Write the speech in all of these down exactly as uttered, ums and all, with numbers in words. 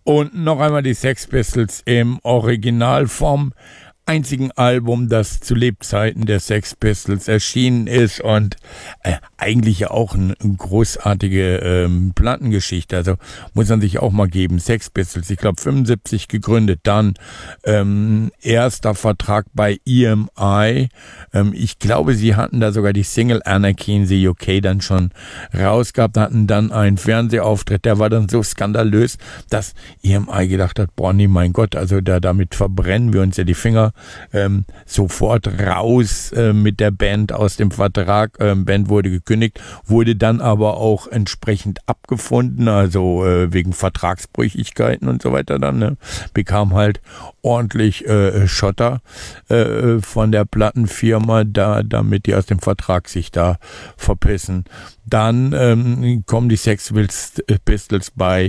Und noch einmal die Sex Pistols im Original vom einzigen Album, das zu Lebzeiten der Sex Pistols erschienen ist und äh, eigentlich ja auch eine großartige ähm, Plattengeschichte, also muss man sich auch mal geben. Sex Pistols, ich glaube fünfundsiebzig gegründet, dann ähm, erster Vertrag bei E M I, ähm, ich glaube sie hatten da sogar die Single Anarchy in the U K dann schon rausgehabt, hatten dann einen Fernsehauftritt, der war dann so skandalös, dass E M I gedacht hat, boah nee, mein Gott, also da damit verbrennen wir uns ja die Finger. Ähm, sofort raus äh, mit der Band aus dem Vertrag. Ähm, Band wurde gekündigt, wurde dann aber auch entsprechend abgefunden, also äh, wegen Vertragsbrüchigkeiten und so weiter dann, ne? Bekam halt ordentlich äh, Schotter äh, von der Plattenfirma, da, damit die aus dem Vertrag sich da verpissen. Dann ähm, kommen die Sex Pistols bei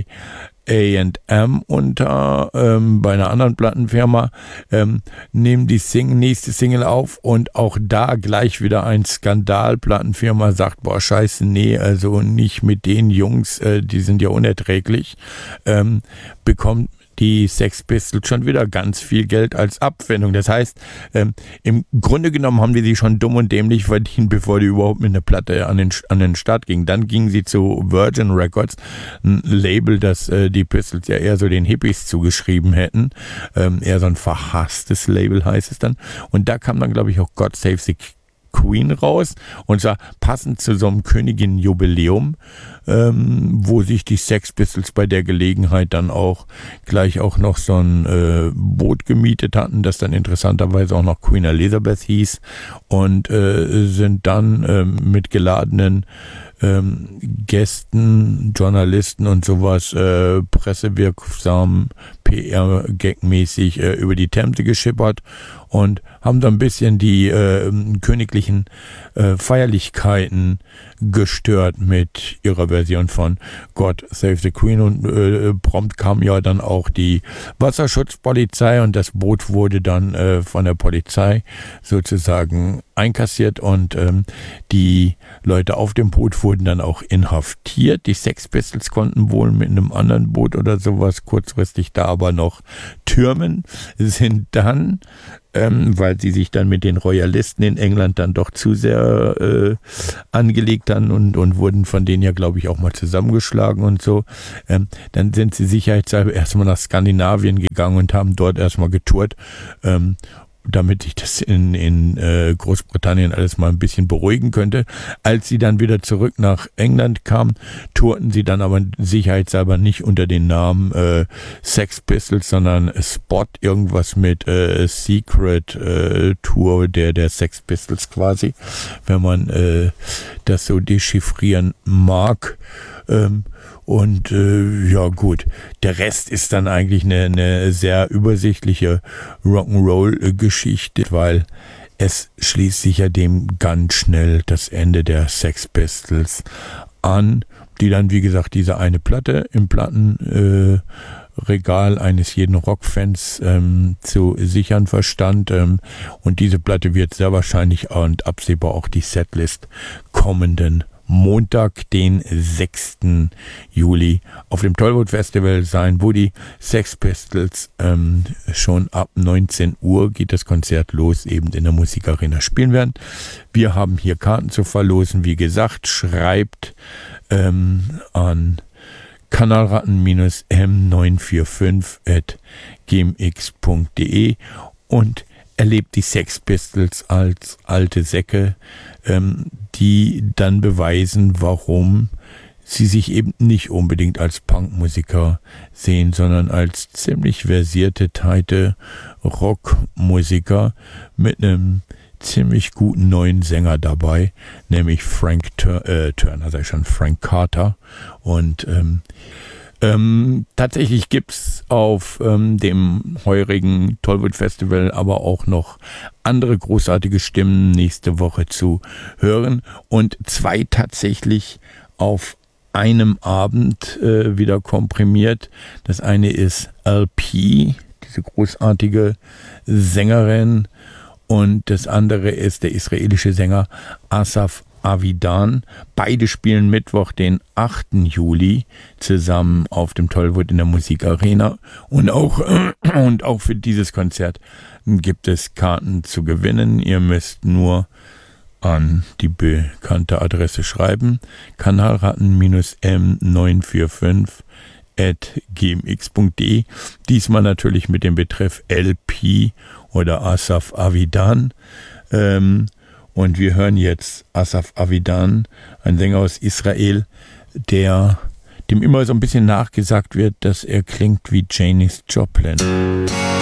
A and M unter, ähm, bei einer anderen Plattenfirma, ähm, nehmen die Sing- nächste Single auf und auch da gleich wieder ein Skandal. Plattenfirma sagt, boah, scheiße, nee, also nicht mit den Jungs, äh, die sind ja unerträglich, ähm, bekommt die Sex Pistols schon wieder ganz viel Geld als Abfindung. Das heißt, ähm, im Grunde genommen haben die sie schon dumm und dämlich verdient, bevor die überhaupt mit einer Platte an den, an den Start gingen. Dann gingen sie zu Virgin Records, ein Label, das äh, die Pistols ja eher so den Hippies zugeschrieben hätten. Ähm, eher so ein verhasstes Label heißt es dann. Und da kam dann, glaube ich, auch God Save the Queen raus, und zwar passend zu so einem Königin-Jubiläum, ähm, wo sich die Sex Pistols bei der Gelegenheit dann auch gleich auch noch so ein äh, Boot gemietet hatten, das dann interessanterweise auch noch Queen Elizabeth hieß, und äh, sind dann äh, mit geladenen ähm, Gästen, Journalisten und sowas äh, pressewirksam, P R-Gag-mäßig äh, über die Themse geschippert und haben so ein bisschen die äh, königlichen äh, Feierlichkeiten gestört mit ihrer Version von God Save the Queen, und äh, prompt kam ja dann auch die Wasserschutzpolizei und das Boot wurde dann äh, von der Polizei sozusagen einkassiert, und ähm, die Leute auf dem Boot wurden dann auch inhaftiert. Die Sex Pistols konnten wohl mit einem anderen Boot oder sowas kurzfristig da aber noch türmen, sind dann Ähm, weil sie sich dann mit den Royalisten in England dann doch zu sehr äh, angelegt haben und, und wurden von denen ja, glaube ich, auch mal zusammengeschlagen und so. Ähm, dann sind sie sicherheitshalber erstmal nach Skandinavien gegangen und haben dort erstmal getourt, ähm, damit ich das in, in äh, Großbritannien alles mal ein bisschen beruhigen könnte. Als sie dann wieder zurück nach England kamen, tourten sie dann aber sicherheitshalber nicht unter den Namen äh, Sex Pistols, sondern Spot, irgendwas mit äh, Secret äh, Tour der, der Sex Pistols quasi, wenn man äh, das so dechiffrieren mag. Ähm, Und äh, ja gut, der Rest ist dann eigentlich eine, eine sehr übersichtliche Rock'n'Roll-Geschichte, weil es schließt sich ja dem ganz schnell das Ende der Sex Pistols an, die dann, wie gesagt, diese eine Platte im Plattenregal äh, eines jeden Rockfans ähm, zu sichern verstand. Ähm, und diese Platte wird sehr wahrscheinlich und absehbar auch die Setlist kommenden Montag, den sechsten Juli auf dem Tollwood Festival sein, wo die Sex Pistols ähm, schon ab neunzehn Uhr geht das Konzert los, eben in der Musikarena spielen werden. Wir haben hier Karten zu verlosen. Wie gesagt, schreibt ähm, an kanalratten M neun vier fünf at gmx punkt de und erlebt die Sex Pistols als alte Säcke, ähm, die dann beweisen, warum sie sich eben nicht unbedingt als Punkmusiker sehen, sondern als ziemlich versierte, tighte Rockmusiker mit einem ziemlich guten neuen Sänger dabei, nämlich Frank Tur- äh, Turner, sag ich schon, Frank Carter. Und ähm, Ähm, tatsächlich gibt's auf ähm, dem heurigen Tollwood Festival aber auch noch andere großartige Stimmen nächste Woche zu hören, und zwei tatsächlich auf einem Abend äh, wieder komprimiert. Das eine ist L P, diese großartige Sängerin, und das andere ist der israelische Sänger Asaf Avidan. Beide spielen Mittwoch, den achten Juli, zusammen auf dem Tollwood in der Musikarena. Und auch, und auch für dieses Konzert gibt es Karten zu gewinnen. Ihr müsst nur an die bekannte Adresse schreiben: kanalratten M neun vier fünf at gmx punkt de. Diesmal natürlich mit dem Betreff L P oder Asaf Avidan. Ähm, und wir hören jetzt Asaf Avidan, ein Sänger aus Israel, der dem immer so ein bisschen nachgesagt wird, dass er klingt wie Janis Joplin.